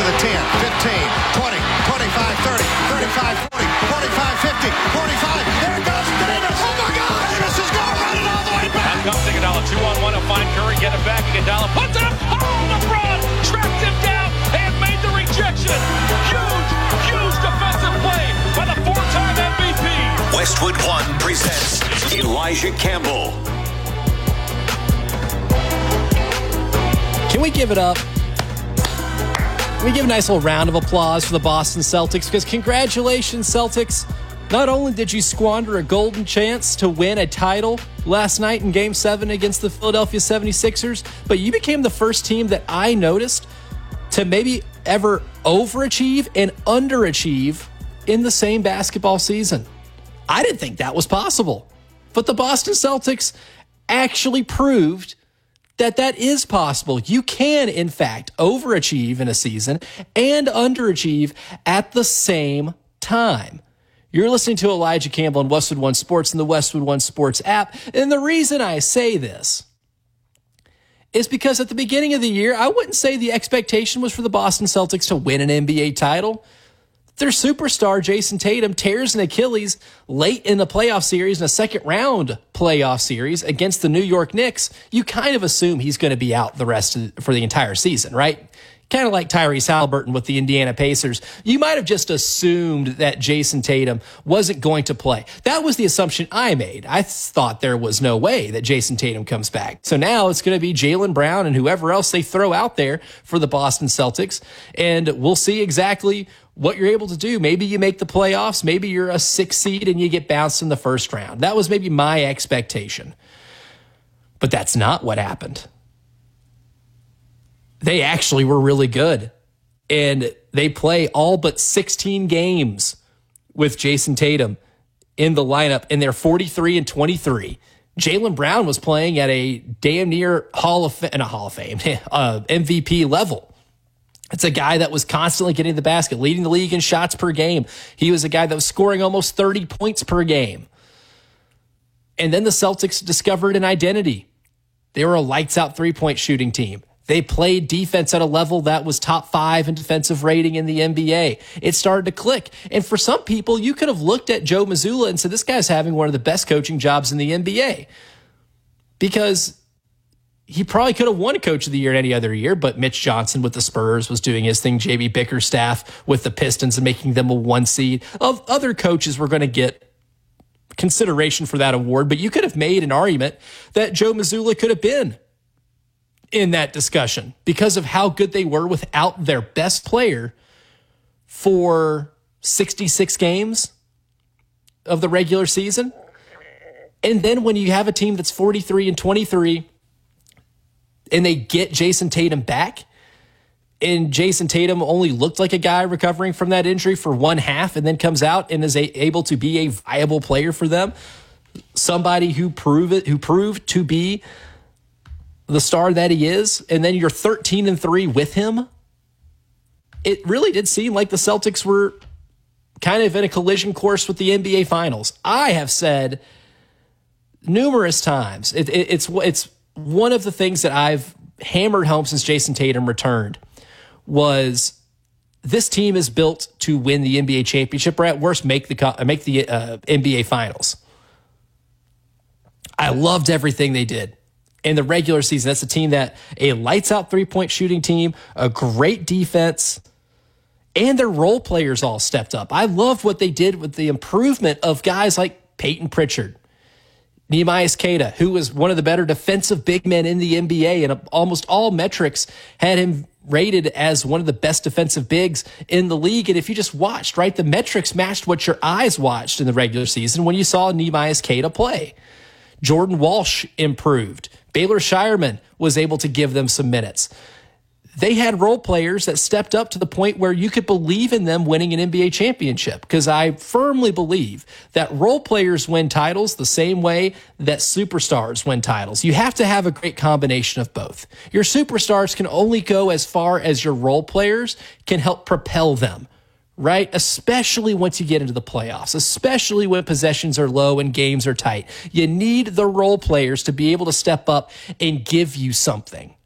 to the 10, 15, 20, 25, 30, 35, 40, 45, 50, 45. There goes Davis. Oh, my God. Davis is going to run it all the way back. Now comes Iguodala. 2-on-1 to find Curry. Get it back. Iguodala puts it up. Oh, LeBron tracked him down and made the rejection. Huge defensive play by the four-time MVP. Westwood One presents Elijah Campbell. Can we give it up? Can we give a nice little round of applause for the Boston Celtics? Because congratulations, Celtics. Not only did you squander a golden chance to win a title last night in Game 7 against the Philadelphia 76ers, but you became the first team that I noticed to maybe ever overachieve and underachieve in the same basketball season. I didn't think that was possible. But the Boston Celtics actually proved that is possible. You can, in fact, overachieve in a season and underachieve at the same time. You're listening to Elijah Campbell on Westwood One Sports and the Westwood One Sports app. And the reason I say this is because at the beginning of the year, I wouldn't say the expectation was for the Boston Celtics to win an NBA title. Their superstar, Jason Tatum, tears an Achilles late in the playoff series, in a second-round playoff series against the New York Knicks. You kind of assume he's going to be out for the entire season, right? Kind of like Tyrese Haliburton with the Indiana Pacers. You might have just assumed that Jason Tatum wasn't going to play. That was the assumption I made. I thought there was no way that Jason Tatum comes back. So now it's going to be Jaylen Brown and whoever else they throw out there for the Boston Celtics. And we'll see exactly what you're able to do. Maybe you make the playoffs. Maybe you're a 6 seed and you get bounced in the first round. That was maybe my expectation. But that's not what happened. They actually were really good, and they play all but 16 games with Jason Tatum in the lineup, and they're 43-23. Jaylen Brown was playing at a damn near MVP level. It's a guy that was constantly getting the basket, leading the league in shots per game. He was a guy that was scoring almost 30 points per game. And then the Celtics discovered an identity. They were a lights-out three-point shooting team. They played defense at a level that was top 5 in defensive rating in the NBA. It started to click. And for some people, you could have looked at Joe Mazzulla and said, this guy's having one of the best coaching jobs in the NBA. Because he probably could have won Coach of the Year any other year, but Mitch Johnson with the Spurs was doing his thing. J.B. Bickerstaff with the Pistons and making them a 1 seed. Other coaches were going to get consideration for that award, but you could have made an argument that Joe Mazzulla could have been in that discussion because of how good they were without their best player for 66 games of the regular season. And then when you have a team that's 43-23 and they get Jason Tatum back, and Jason Tatum only looked like a guy recovering from that injury for one half and then comes out and is able to be a viable player for them, somebody who proved to be the star that he is, and then you're 13-3 with him. It really did seem like the Celtics were kind of in a collision course with the NBA Finals. I have said numerous times, it's one of the things that I've hammered home since Jason Tatum returned was this team is built to win the NBA championship, or at worst make the NBA Finals. I loved everything they did in the regular season. That's a team that a lights-out three-point shooting team, a great defense, and their role players all stepped up. I loved what they did with the improvement of guys like Peyton Pritchard, Neemias Queta, who was one of the better defensive big men in the NBA, and almost all metrics had him rated as one of the best defensive bigs in the league. And if you just watched, right, the metrics matched what your eyes watched in the regular season when you saw Neemias Queta play. Jordan Walsh improved. Baylor Shireman was able to give them some minutes. They had role players that stepped up to the point where you could believe in them winning an NBA championship, because I firmly believe that role players win titles the same way that superstars win titles. You have to have a great combination of both. Your superstars can only go as far as your role players can help propel them, right? Especially once you get into the playoffs, especially when possessions are low and games are tight. You need the role players to be able to step up and give you something.